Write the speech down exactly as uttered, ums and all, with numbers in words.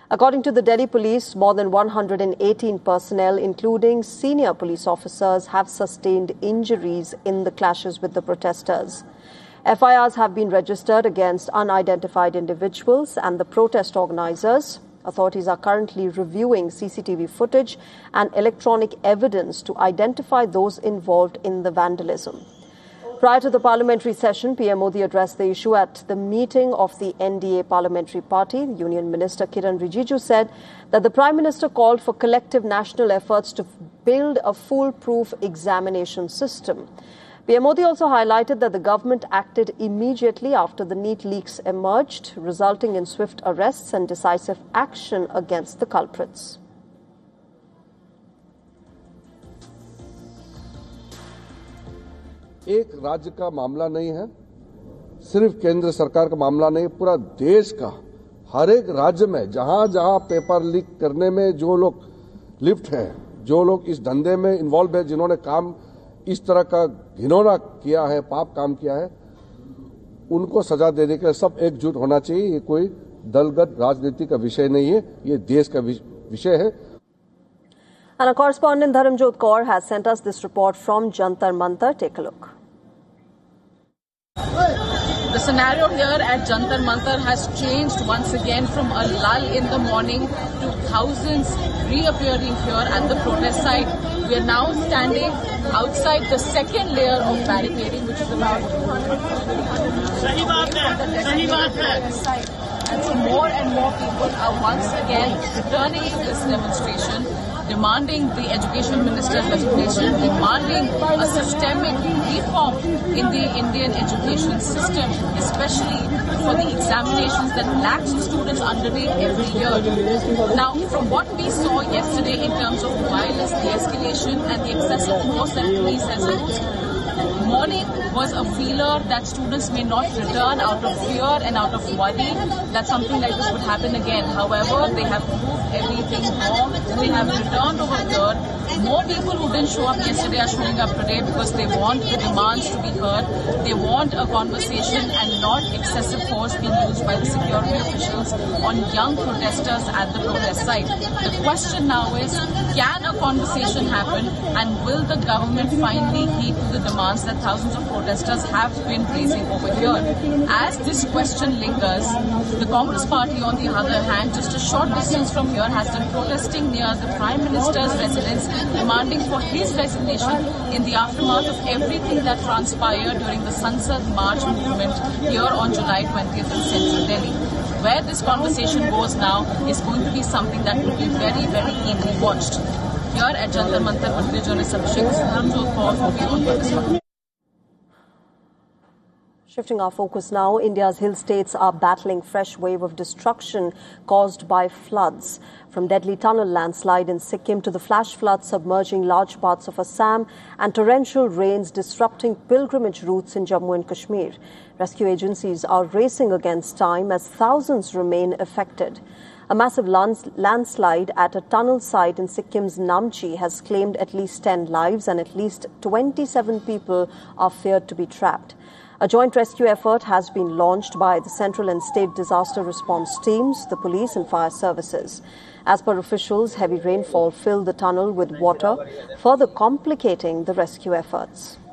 According to the Delhi police, more than one hundred eighteen personnel, including senior police officers, have sustained injuries in the clashes with the protesters. F I Rs have been registered against unidentified individuals and the protest organizers. Authorities are currently reviewing C C T V footage and electronic evidence to identify those involved in the vandalism. Prior to the parliamentary session, P M Modi addressed the issue at the meeting of the N D A parliamentary party. Union Minister Kiran Rijiju said that the Prime Minister called for collective national efforts to build a foolproof examination system. P M Modi also highlighted that the government acted immediately after the NEET leaks emerged, resulting in swift arrests and decisive action against the culprits. एक राज्य का मामला नहीं है, सिर्फ केंद्र सरकार का मामला नहीं, पूरा देश का हर एक राज्य में जहां जहां पेपर लीक करने में जो लोग लिप्त हैं, जो लोग इस धंधे में इन्वॉल्व है, जिन्होंने काम इस तरह का घिनौना किया है, पाप काम किया है, उनको सजा देने के लिए सब एकजुट होना चाहिए। ये कोई दलगत राजनीति का विषय नहीं है, ये देश का विषय है। And our correspondent Dharamjot Kaur has sent us this report from Jantar Mantar. Take a look. The scenario here at Jantar Mantar has changed once again from a lull in the morning to thousands reappearing here at the protest site. We are now standing outside the second layer of barricading, which is about site. And so more and more people are once again returning to this demonstration, demanding the Education Minister's resignation, demanding a systemic reform in the Indian education system, especially for the examinations that lakhs of students undertake every year. Now, from what we saw yesterday in terms of violence, the escalation and the excessive force that police has used, morning was a feeler that students may not return out of fear and out of worry that something like this would happen again. However, they have proved everything wrong. They have returned over here. More people who didn't show up yesterday are showing up today because they want the demands to be heard. They want a conversation and not excessive force being used by the security officials on young protesters at the protest site. The question now is, can a conversation happen and will the government finally heed to the demands that thousands of protesters have been raising over here? As this question lingers, the Congress party on the other hand, just a short distance from here, has been protesting near the Prime Minister's residence, demanding for his resignation in the aftermath of everything that transpired during the Sansad March movement here on July twentieth in central Delhi. Where this conversation goes now is going to be something that will be very, very keenly watched. Here at Jantar Mantar, with journalist Abhishek Dharamjot Kaur for Beyond Pakistan. Shifting our focus now, India's hill states are battling fresh wave of destruction caused by floods. From deadly tunnel landslide in Sikkim to the flash floods submerging large parts of Assam and torrential rains disrupting pilgrimage routes in Jammu and Kashmir. Rescue agencies are racing against time as thousands remain affected. A massive landslide at a tunnel site in Sikkim's Namchi has claimed at least ten lives and at least twenty-seven people are feared to be trapped. A joint rescue effort has been launched by the central and state disaster response teams, the police and fire services. As per officials, heavy rainfall filled the tunnel with water, further complicating the rescue efforts.